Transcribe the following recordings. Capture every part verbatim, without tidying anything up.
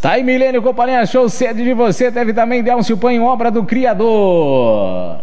Tá aí, Milênio Companhia Show, sede de você, teve também Delcio Pan, obra do Criador.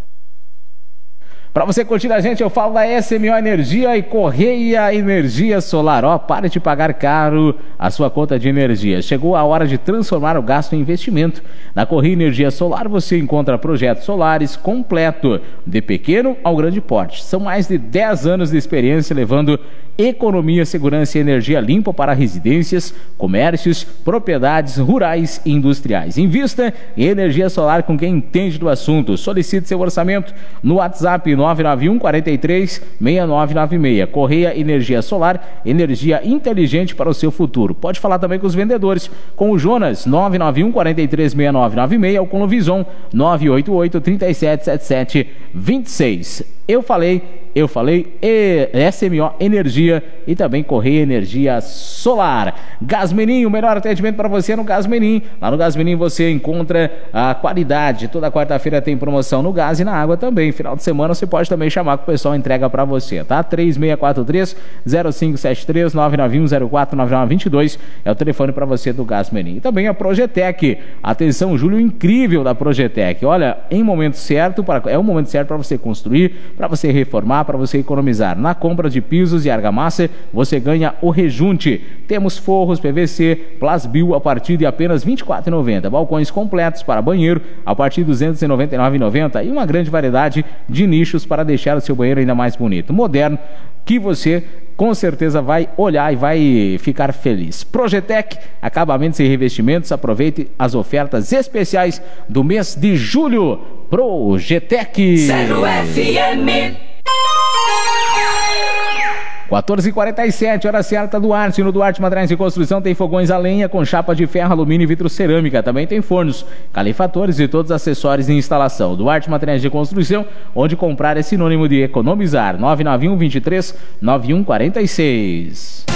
Para você curtir a gente, eu falo da S M O Energia e Correia Energia Solar. Ó, pare de pagar caro a sua conta de energia. Chegou a hora de transformar o gasto em investimento. Na Correia Energia Solar você encontra projetos solares completo, de pequeno ao grande porte. São mais de dez anos de experiência levando economia, segurança e energia limpa para residências, comércios, propriedades rurais e industriais. Invista em energia solar com quem entende do assunto. Solicite seu orçamento no WhatsApp nove nove um, quatro três, seis nove nove seis. Correia Energia Solar, energia inteligente para o seu futuro. Pode falar também com os vendedores, com o Jonas, nove nove um, quatro três, seis nove nove seis, ou com o Vison, nove oito oito, três sete sete sete, dois seis. Eu falei, eu falei, e S M O Energia e também Correia Energia Solar. Gasmenin, o melhor atendimento para você no Gasmenin. Lá no Gasmenin você encontra a qualidade. Toda quarta-feira tem promoção no gás e na água também. Final de semana você pode também chamar que o pessoal entrega para você, tá? três seis quatro três, zero cinco sete três, nove nove um, zero quatro nove nove dois dois é o telefone para você do Gasmenin. E também a Projetec. Atenção, Júlio, incrível da Projetec. Olha, em momento certo, para, é o momento certo para você construir, para você reformar, para você economizar. Na compra de pisos e argamassa, você ganha o rejunte. Temos forros P V C, Plasbil a partir de apenas vinte e quatro reais e noventa centavos. Balcões completos para banheiro a partir de duzentos e noventa e nove reais e noventa centavos. E uma grande variedade de nichos para deixar o seu banheiro ainda mais bonito. Moderno, que você com certeza vai olhar e vai ficar feliz. Projetec, acabamentos e revestimentos. Aproveite as ofertas especiais do mês de julho. Projetec. Zero F M. quatorze e quarenta e sete, hora certa, Duarte. No Duarte Materiais de Construção tem fogões a lenha com chapa de ferro, alumínio e vidro cerâmica. Também tem fornos, calefatores e todos os acessórios de instalação. Duarte Materiais de Construção, onde comprar é sinônimo de economizar. nove nove um, vinte e três, nove um quatro seis.